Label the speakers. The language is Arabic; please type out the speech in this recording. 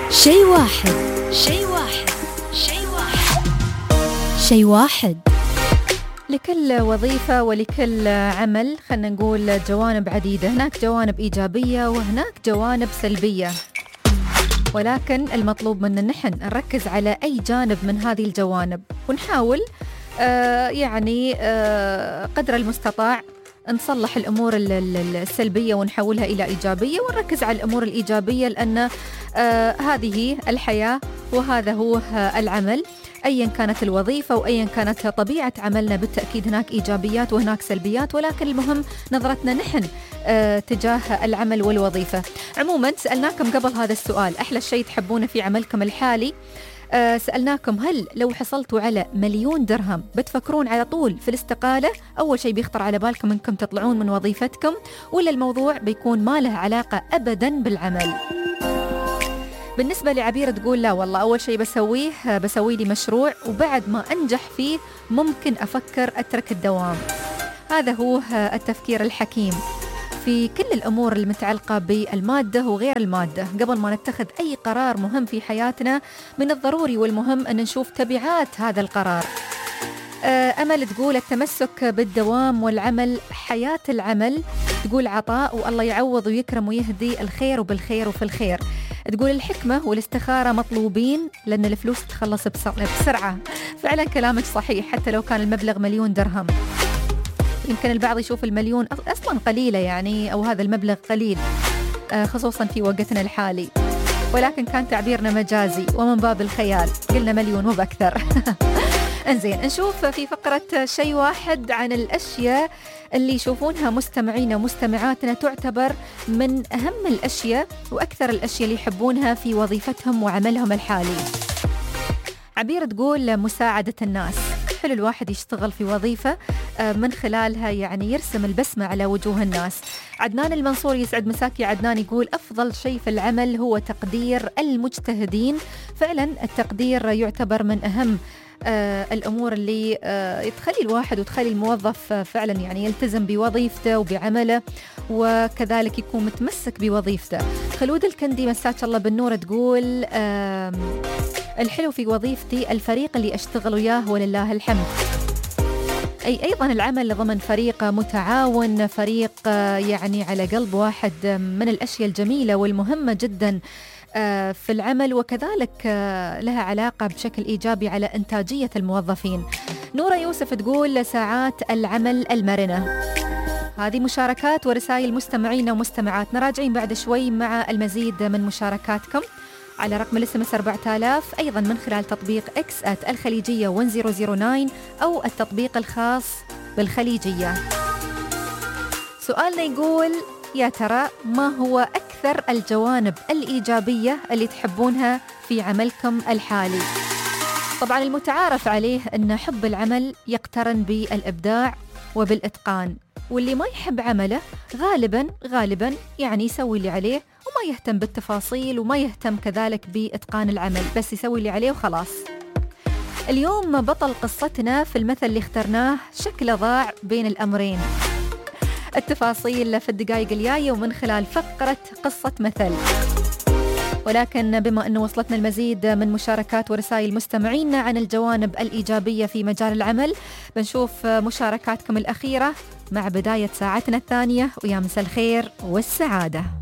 Speaker 1: شيء واحد. شيء واحد. شيء واحد. شيء واحد. لكل وظيفة ولكل عمل خلنا نقول جوانب عديدة، هناك جوانب إيجابية وهناك جوانب سلبية، ولكن المطلوب منا نحن نركز على أي جانب من هذه الجوانب ونحاول قدر المستطاع نصلح الأمور السلبية ونحولها إلى إيجابية، ونركز على الأمور الإيجابية، لأن هذه الحياة وهذا هو العمل. أيا كانت الوظيفة وأيا كانت طبيعة عملنا بالتأكيد هناك إيجابيات وهناك سلبيات، ولكن المهم نظرتنا نحن تجاه العمل والوظيفة. عموما سألناكم قبل هذا السؤال، أحلى شيء تحبونه في عملكم الحالي؟ سألناكم هل لو حصلتوا على 1,000,000 درهم بتفكرون على طول في الاستقالة؟ أول شيء بيخطر على بالكم أنكم تطلعون من وظيفتكم، ولا الموضوع بيكون ما له علاقة أبدا بالعمل؟ بالنسبة لعبير تقول لا والله، أول شيء بسوي لي مشروع، وبعد ما أنجح فيه ممكن أفكر أترك الدوام. هذا هو التفكير الحكيم في كل الأمور المتعلقة بالمادة وغير المادة. قبل ما نتخذ أي قرار مهم في حياتنا من الضروري والمهم أن نشوف تبعات هذا القرار. أمل تقول التمسك بالدوام والعمل حياة العمل، تقول عطاء والله يعوض ويكرم ويهدي الخير وبالخير وفي الخير. تقول الحكمة والاستخارة مطلوبين لأن الفلوس تخلص بسرعة. فعلا كلامك صحيح، حتى لو كان المبلغ 1,000,000 درهم. يمكن البعض يشوف 1,000,000 أصلا قليلة يعني، أو هذا المبلغ قليل خصوصا في وقتنا الحالي، ولكن كان تعبيرنا مجازي ومن باب الخيال، قلنا 1,000,000 مو بأكثر. انزين، نشوف في فقرة شيء واحد عن الأشياء اللي يشوفونها مستمعين ومستمعاتنا تعتبر من أهم الأشياء وأكثر الأشياء اللي يحبونها في وظيفتهم وعملهم الحالي. عبير تقول مساعدة الناس. حلو الواحد يشتغل في وظيفة من خلالها يعني يرسم البسمة على وجوه الناس. عدنان المنصور يسعد مساك يا عدنان، يقول أفضل شيء في العمل هو تقدير المجتهدين. فعلا التقدير يعتبر من أهم الأمور اللي تخلي الواحد وتخلي الموظف فعلا يعني يلتزم بوظيفته وبعمله، وكذلك يكون متمسك بوظيفته. خلود الكندي مساك الله بالنور تقول الحلو في وظيفتي الفريق اللي أشتغل وياه ولله الحمد. أيضا العمل ضمن فريق متعاون، فريق يعني على قلب واحد، من الأشياء الجميلة والمهمة جدا في العمل، وكذلك لها علاقة بشكل إيجابي على إنتاجية الموظفين. نورة يوسف تقول ساعات العمل المرنة. هذه مشاركات ورسائل مستمعين ومستمعاتنا، راجعين بعد شوي مع المزيد من مشاركاتكم على رقم الSMS 4000، أيضا من خلال تطبيق @الخليجية 1009 أو التطبيق الخاص بالخليجية. سؤالنا يقول يا ترى ما هو أكثر الجوانب الإيجابية اللي تحبونها في عملكم الحالي؟ طبعا المتعارف عليه أن حب العمل يقترن بالإبداع وبالإتقان، واللي ما يحب عمله غالبا يعني يسوي اللي عليه وما يهتم بالتفاصيل وما يهتم كذلك بإتقان العمل، بس يسوي اللي عليه وخلاص. اليوم بطل قصتنا في المثل اللي اخترناه شكله ضاع بين الأمرين. التفاصيل في الدقائق الجاية ومن خلال فقرة قصة مثل، ولكن بما أنه وصلتنا المزيد من مشاركات ورسائل مستمعينا عن الجوانب الإيجابية في مجال العمل، بنشوف مشاركاتكم الأخيرة مع بداية ساعتنا الثانية، ويا مساء الخير والسعادة.